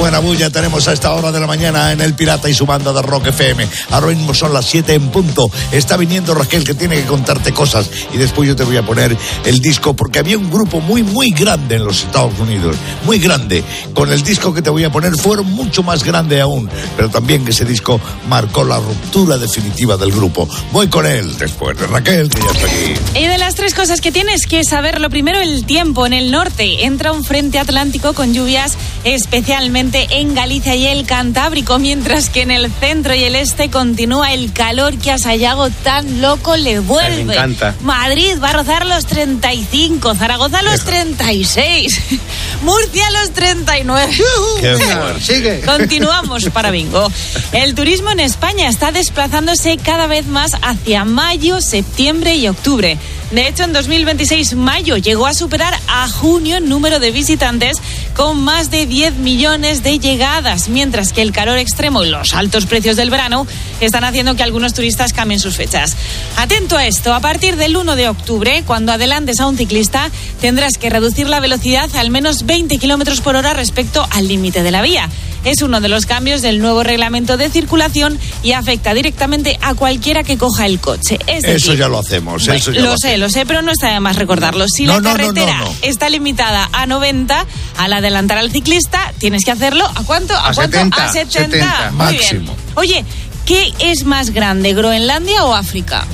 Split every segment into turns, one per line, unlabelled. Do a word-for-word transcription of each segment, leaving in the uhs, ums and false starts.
Buena bulla tenemos a esta hora de la mañana en El Pirata y su banda de Rock F M. Ahora mismo son las siete en punto. Está viniendo Raquel, que tiene que contarte cosas, y después yo te voy a poner el disco, porque había un grupo muy, muy grande en los Estados Unidos, muy grande. Con el disco que te voy a poner fueron mucho más grande aún, pero también que ese disco marcó la ruptura definitiva del grupo. Voy con él después de Raquel, que ya está aquí.
Y de las tres cosas que tienes que saber, lo primero, el tiempo. En el norte entra un frente atlántico con lluvias especialmente en Galicia y el Cantábrico, mientras que en el centro y el este continúa el calor que a Sayago tan loco le vuelve.
Me encanta.
Madrid va a rozar los treinta y cinco, Zaragoza los treinta y seis, Murcia los treinta y nueve.
Qué bueno. Sigue.
Continuamos para bingo. El turismo en España está desplazándose cada vez más hacia mayo, septiembre y octubre. De hecho, en dos mil veintiséis, mayo llegó a superar a junio en número de visitantes, con más de diez millones de llegadas, mientras que el calor extremo y los altos precios del verano están haciendo que algunos turistas cambien sus fechas. Atento a esto, a partir del uno de octubre, cuando adelantes a un ciclista, tendrás que reducir la velocidad a al menos veinte kilómetros por hora respecto al límite de la vía. Es uno de los cambios del nuevo reglamento de circulación y afecta directamente a cualquiera que coja el coche. Es decir,
eso ya lo hacemos,
bueno,
eso ya
lo,
lo
sé,
hacemos.
lo sé, pero no está de más recordarlo. Si
no,
la
no,
carretera
no, no, no.
está limitada a noventa, al adelantar al ciclista, tienes que hacerlo ¿a cuánto? ¿A,
A
cuánto?
setenta,
A setenta.
setenta.
Muy
Máximo.
bien. Oye, ¿qué es más grande, Groenlandia o África?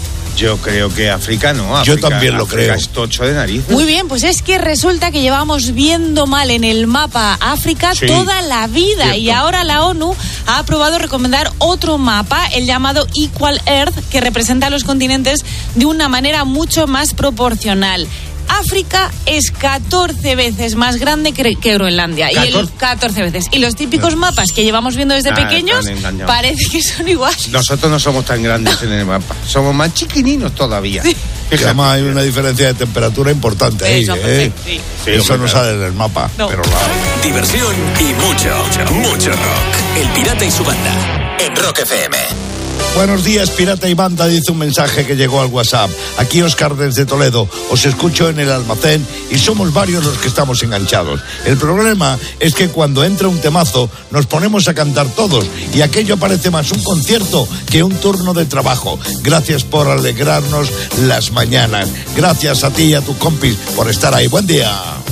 Yo creo que África no. África,
Yo también lo
África
creo.
es tocho de nariz.
Muy bien, pues es que resulta que llevamos viendo mal en el mapa África
Sí,
toda la vida,
cierto.
y ahora la ONU ha aprobado recomendar otro mapa, el llamado Equal Earth, que representa a los continentes de una manera mucho más proporcional. África es catorce veces más grande que, que Groenlandia. Y el, catorce veces. Y los típicos mapas que llevamos viendo desde
Ah,
pequeños
están engañados.
parece que son iguales.
Nosotros no somos tan grandes en el mapa. Somos más chiquininos todavía.
Sí.
Que además hay una diferencia de temperatura importante ahí,
Eso,
¿eh?
sí.
Sí,
Eso
hombre,
no
claro.
sale en el mapa,
No.
pero la hay.
Diversión y mucho, mucho rock. El Pirata y su banda en Rock F M.
Buenos días, Pirata y Banda, dice un mensaje que llegó al WhatsApp. Aquí Óscar desde Toledo, os escucho en el almacén y somos varios los que estamos enganchados. El problema es que cuando entra un temazo nos ponemos a cantar todos y aquello parece más un concierto que un turno de trabajo. Gracias por alegrarnos las mañanas. Gracias a ti y a tu compis por estar ahí. Buen día.